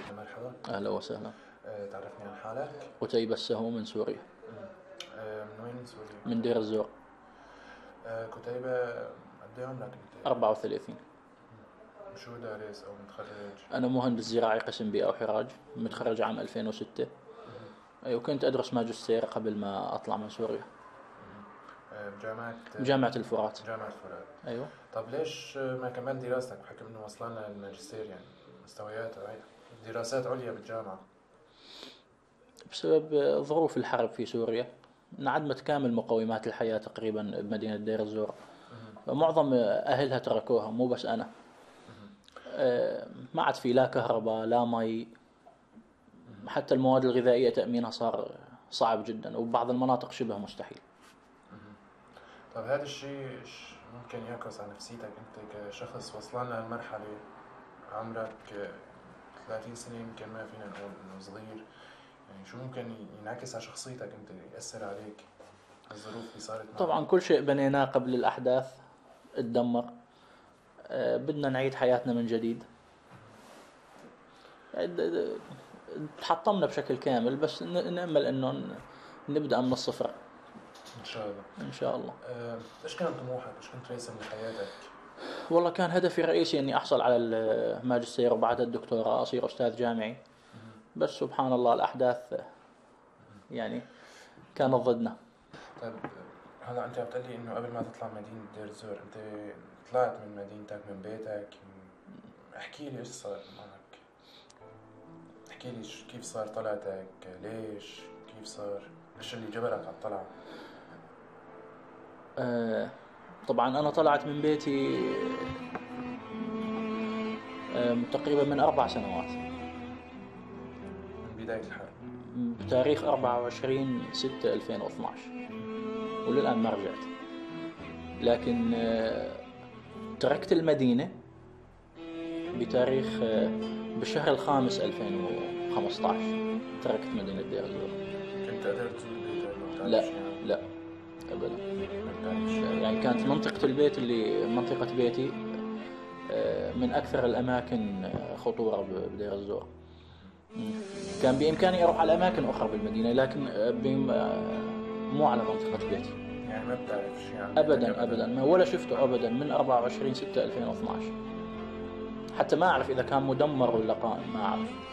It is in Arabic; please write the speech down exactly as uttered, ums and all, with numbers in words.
مرحبا. أهلا وسهلا. أه تعرفني عن حالك؟ قتيبة السهو من سوريا. أه من وين من سوريا؟ من دير الزور. أه كتيبة، قد ايه عمرك انت؟ أربعة وثلاثين. شو دارس او متخرج؟ أنا مهندس زراعي قسم بيئة وحراج، متخرج عام ألفين وستة. أيوة، كنت أدرس ماجستير قبل ما أطلع من سوريا. أه بجامعة جامعة الفرات. جامعة الفرات. أيوة. طب ليش ما كملت دراستك بحكم انه وصلنا للماجستير، يعني مستويات دراسات عليا بالجامعة؟ بسبب ظروف الحرب في سوريا انعدمت كامل مقومات الحياة تقريبا بمدينة دير الزور. معظم أهلها تركوها، مو بس أنا. ما عاد في لا كهرباء لا مي، حتى المواد الغذائية تأمينها صار صعب جدا، وبعض المناطق شبه مستحيل. طب هذا الشيء ممكن يعكس على نفسيتك انت كشخص وصلنا لهالمرحلة عمرك ثلاثين سنة، يمكن ما فينا نقول انه صغير، يعني شو ممكن ينعكس على شخصيتك انت، يأثر عليك الظروف اللي صارت معك؟ طبعا كل شيء بنيناه قبل الأحداث اتدمر. أه بدنا نعيد حياتنا من جديد. تحطمنا بشكل كامل، بس نأمل انه نبدأ من الصفر ان شاء الله. ان شاء الله. أه، ايش كان طموحك؟ ايش كنت راسم لحياتك؟ والله كان هدفي الرئيسي اني احصل على الماجستير وبعدها الدكتوراه، اصير استاذ جامعي. بس سبحان الله الاحداث يعني كانت ضدنا. طيب هلا انت عم تقلي انه قبل ما تطلع مدينة دير الزور انت طلعت من مدينتك، من بيتك. احكي لي ايش صار معك، احكي لي كيف صار طلعتك، ليش، كيف صار، ايش اللي جبرك على الطلعة؟ أه طبعا انا طلعت من بيتي أه تقريبا من اربع سنوات، من بداية الحرب، بتاريخ أربعة وعشرين ستة ألفين واثناشر، وللآن ما رجعت. لكن أه تركت المدينة بتاريخ أه بالشهر الخامس ألفين وخمسة عشر، تركت مدينة دير الزور. كنت قدرت تزور بيتك؟ لا لا أبدا. يعني كانت منطقة البيت اللي منطقة بيتي من أكثر الأماكن خطورة بدير الزور. كان بإمكاني أروح على أماكن أخرى بالمدينة، لكن مو على منطقة بيتي. يعني ما بتعرف شيء عنه؟ أبدا أبدا ما ولا شفته أبدا من أربعة وعشرين ستة ألفين واثناشر. حتى ما أعرف إذا كان مدمر ولا قائم، ما أعرف.